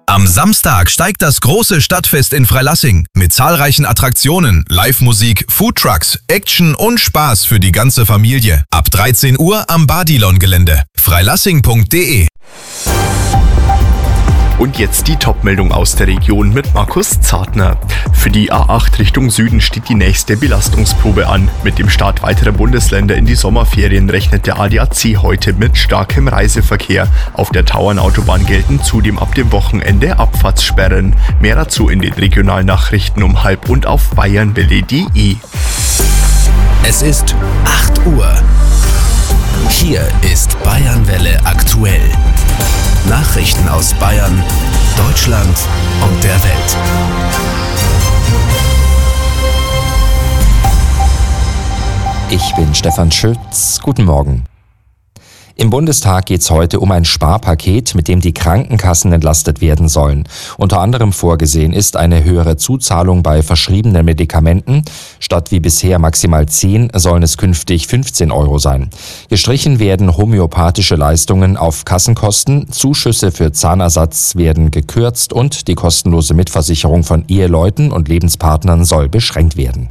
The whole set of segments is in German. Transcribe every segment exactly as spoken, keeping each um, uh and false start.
Am Samstag steigt das große Stadtfest in Freilassing mit zahlreichen Attraktionen, Live-Musik, Foodtrucks, Action und Spaß für die ganze Familie. Ab dreizehn Uhr am Badilon-Gelände. freilassing punkt de. Und jetzt die Top-Meldung aus der Region mit Markus Zartner. Für die A acht Richtung Süden steht die nächste Belastungsprobe an. Mit dem Start weiterer Bundesländer in die Sommerferien rechnet der A D A C heute mit starkem Reiseverkehr. Auf der Tauernautobahn gelten zudem ab dem Wochenende Abfahrtssperren. Mehr dazu in den Regionalnachrichten um halb und auf bayernwelle punkt de. Es ist acht Uhr. Hier ist Bayernwelle aktuell. Nachrichten aus Bayern, Deutschland und der Welt. Ich bin Stefan Schütz. Guten Morgen. Im Bundestag geht es heute um ein Sparpaket, mit dem die Krankenkassen entlastet werden sollen. Unter anderem vorgesehen ist eine höhere Zuzahlung bei verschriebenen Medikamenten. Statt wie bisher maximal zehn sollen es künftig fünfzehn Euro sein. Gestrichen werden homöopathische Leistungen auf Kassenkosten, Zuschüsse für Zahnersatz werden gekürzt und die kostenlose Mitversicherung von Eheleuten und Lebenspartnern soll beschränkt werden.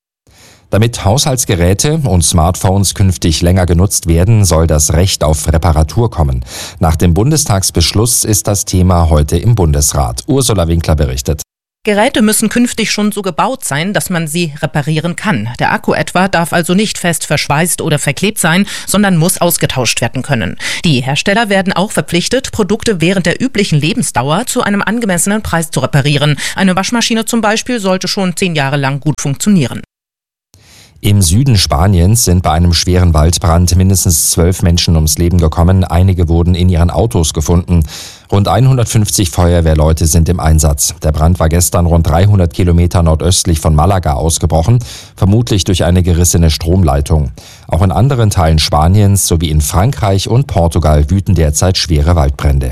Damit Haushaltsgeräte und Smartphones künftig länger genutzt werden, soll das Recht auf Reparatur kommen. Nach dem Bundestagsbeschluss ist das Thema heute im Bundesrat. Ursula Winkler berichtet. Geräte müssen künftig schon so gebaut sein, dass man sie reparieren kann. Der Akku etwa darf also nicht fest verschweißt oder verklebt sein, sondern muss ausgetauscht werden können. Die Hersteller werden auch verpflichtet, Produkte während der üblichen Lebensdauer zu einem angemessenen Preis zu reparieren. Eine Waschmaschine zum Beispiel sollte schon zehn Jahre lang gut funktionieren. Im Süden Spaniens sind bei einem schweren Waldbrand mindestens zwölf Menschen ums Leben gekommen. Einige wurden in ihren Autos gefunden. Rund hundertfünfzig Feuerwehrleute sind im Einsatz. Der Brand war gestern rund dreihundert Kilometer nordöstlich von Malaga ausgebrochen, vermutlich durch eine gerissene Stromleitung. Auch in anderen Teilen Spaniens sowie in Frankreich und Portugal wüten derzeit schwere Waldbrände.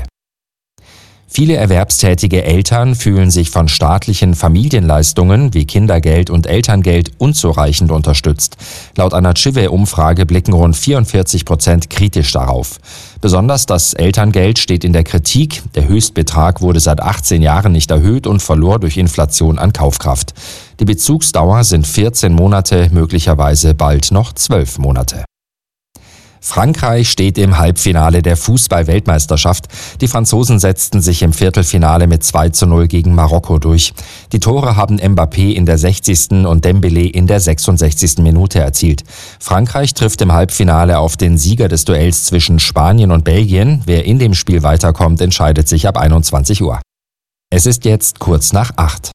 Viele erwerbstätige Eltern fühlen sich von staatlichen Familienleistungen wie Kindergeld und Elterngeld unzureichend unterstützt. Laut einer Chive-Umfrage blicken rund vierundvierzig Prozent kritisch darauf. Besonders das Elterngeld steht in der Kritik. Der Höchstbetrag wurde seit achtzehn Jahren nicht erhöht und verlor durch Inflation an Kaufkraft. Die Bezugsdauer sind vierzehn Monate, möglicherweise bald noch zwölf Monate. Frankreich steht im Halbfinale der Fußball-Weltmeisterschaft. Die Franzosen setzten sich im Viertelfinale mit zwei zu null gegen Marokko durch. Die Tore haben Mbappé in der sechzigsten und Dembélé in der sechsundsechzigsten Minute erzielt. Frankreich trifft im Halbfinale auf den Sieger des Duells zwischen Spanien und Belgien. Wer in dem Spiel weiterkommt, entscheidet sich ab einundzwanzig Uhr. Es ist jetzt kurz nach acht.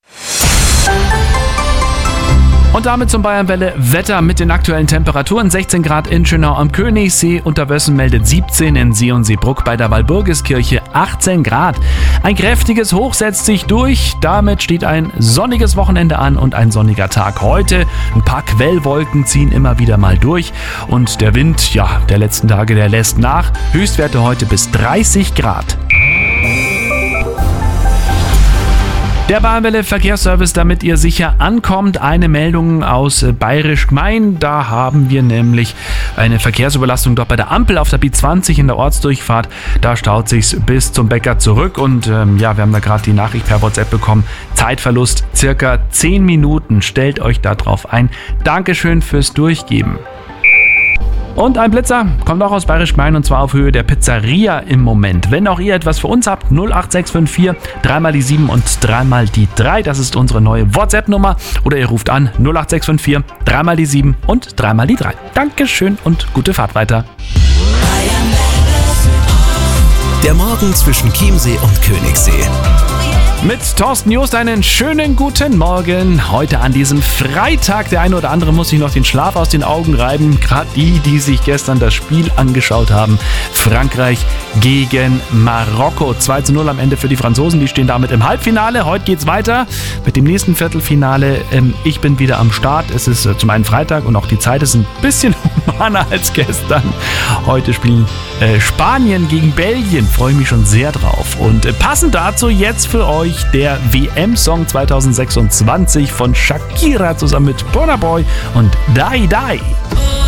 Und damit zum Bayernwelle Wetter mit den aktuellen Temperaturen. sechzehn Grad in Schönau am Königssee, Unterwössen meldet siebzehn, in See und Seebruck bei der Walburgiskirche achtzehn Grad. Ein kräftiges Hoch setzt sich durch, damit steht ein sonniges Wochenende an und ein sonniger Tag heute. Ein paar Quellwolken ziehen immer wieder mal durch und der Wind, ja, der letzten Tage, der lässt nach. Höchstwerte heute bis dreißig Grad. Der Bayernwelle Verkehrsservice, damit ihr sicher ankommt. Eine Meldung aus Bayerisch Gmein. Da haben wir nämlich eine Verkehrsüberlastung dort bei der Ampel auf der B zwanzig in der Ortsdurchfahrt. Da staut sich's bis zum Bäcker zurück. Und ähm, ja, wir haben da gerade die Nachricht per WhatsApp bekommen. Zeitverlust circa zehn Minuten. Stellt euch da drauf ein. Dankeschön fürs Durchgeben. Und ein Blitzer kommt auch aus Bayerisch Gmein und zwar auf Höhe der Pizzeria im Moment. Wenn auch ihr etwas für uns habt, null acht sechs fünf vier, dreimal die sieben und dreimal die drei. Das ist unsere neue WhatsApp-Nummer. Oder ihr ruft an null acht sechs fünf vier, dreimal die sieben und dreimal die drei. Dankeschön und gute Fahrt weiter. Der Morgen zwischen Chiemsee und Königssee. Mit Thorsten Joost einen schönen guten Morgen. Heute an diesem Freitag. Der eine oder andere muss sich noch den Schlaf aus den Augen reiben. Gerade die, die sich gestern das Spiel angeschaut haben. Frankreich gegen Marokko. zwei zu null am Ende für die Franzosen. Die stehen damit im Halbfinale. Heute geht's weiter mit dem nächsten Viertelfinale. Ich bin wieder am Start. Es ist zum einen Freitag und auch die Zeit ist ein bisschen humaner als gestern. Heute spielen Spanien gegen Belgien. Freue mich schon sehr drauf. Und passend dazu jetzt für euch der W M-Song zweitausendsechsundzwanzig von Shakira zusammen mit Burna Boy und Dai Dai.